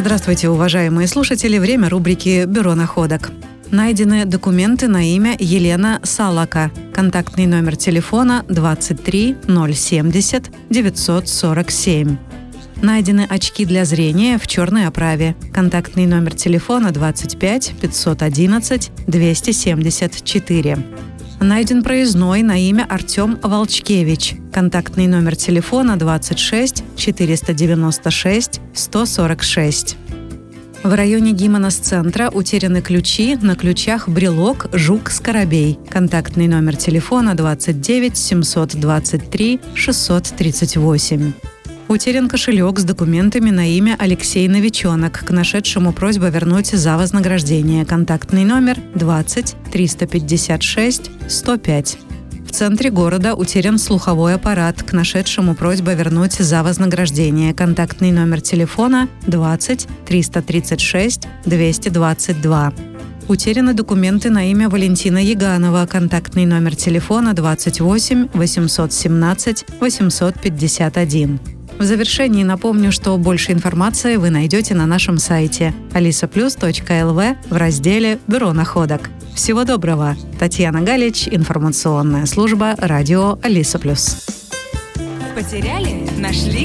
Здравствуйте, уважаемые слушатели. Время рубрики «Бюро находок». Найдены документы на имя Елена Салака. Контактный номер телефона 23 070 947. Найдены очки для зрения в черной оправе. Контактный номер телефона 25 511 274. Найден проездной на имя Артем Волчкевич. Контактный номер телефона 26 496 146. В районе Гимонос-центра утеряны ключи, на ключах брелок «Жук-Скоробей». Контактный номер телефона 29 723 638. Утерян кошелек с документами на имя Алексей Новичонок. К нашедшему просьба вернуть за вознаграждение. Контактный номер 20 356 105. В центре города утерян слуховой аппарат. К нашедшему просьба вернуть за вознаграждение. Контактный номер телефона 20 336 222. Утеряны документы на имя Валентина Яганова. Контактный номер телефона 28 817 851. В завершении напомню, что больше информации вы найдете на нашем сайте alisaplus.lv в разделе «Бюро находок». Всего доброго! Татьяна Галич, информационная служба радио Алиса Плюс. Потеряли? Нашли?